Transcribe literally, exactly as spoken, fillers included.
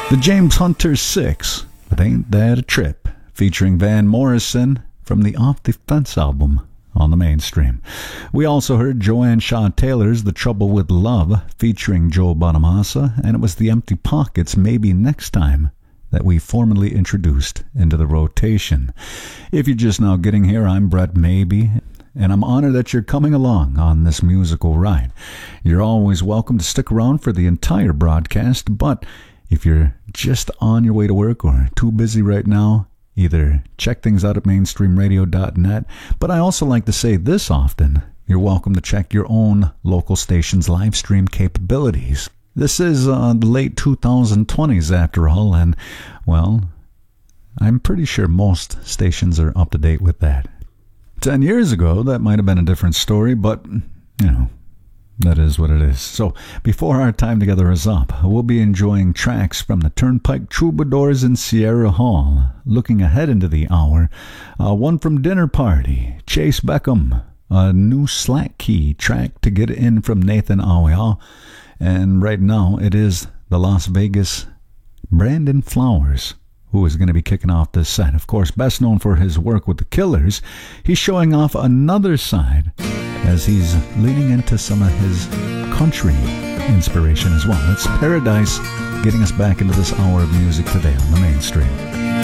The James Hunter Six, but Ain't That a Trip, featuring Van Morrison from the Off the Fence album on the Mainstream. We also heard Joanne Shaw Taylor's The Trouble with Love, featuring Joe Bonamassa, and it was the Empty Pockets' Maybe Next Time that we formally introduced into the rotation. If you're just now getting here, I'm Brett Maybe, and I'm honored that you're coming along on this musical ride. You're always welcome to stick around for the entire broadcast, but if you're just on your way to work or too busy right now, either check things out at mainstream radio dot net, but I also like to say this often, you're welcome to check your own local station's live stream capabilities. This is uh, the late twenty twenties after all, and, well, I'm pretty sure most stations are up to date with that. Ten years ago, that might have been a different story, but, you know, that is what it is. So, before our time together is up, we'll be enjoying tracks from the Turnpike Troubadours in Sierra Hall. Looking ahead into the hour, uh, one from Dinner Party, Chase Beckham, a new Slack Key track to get in from Nathan Awea, and right now it is the Las Vegas Brandon Flowers who is going to be kicking off this set. Of course, best known for his work with the Killers, he's showing off another side as he's leaning into some of his country inspiration as well. It's Paradise getting us back into this hour of music today on the Mainstream.